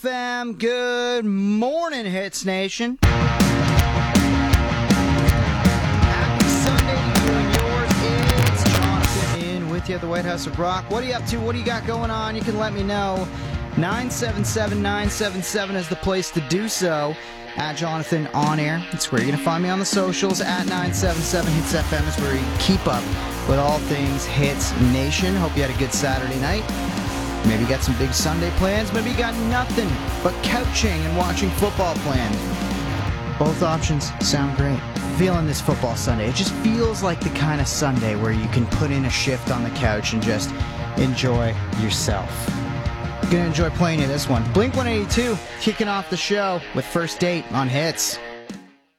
Fam, good morning, Hits Nation. Happy Sunday to you and yours. It's Jonathan in with you at the White House of Rock. What are you up to? What do you got going on? You can let me know. 977-977 is the place to do so. At Jonathan on air. That's where you're going to find me on the socials. At 977 Hits FM is where you keep up with all things Hits Nation. Hope you had a good Saturday night. Maybe you got some big Sunday plans. Maybe you got nothing but couching and watching football planned. Both options sound great. Feeling this football Sunday. It just feels like the kind of Sunday where you can put in a shift on the couch and just enjoy yourself. Gonna enjoy playing you this one. Blink-182 kicking off the show with First Date on Hits.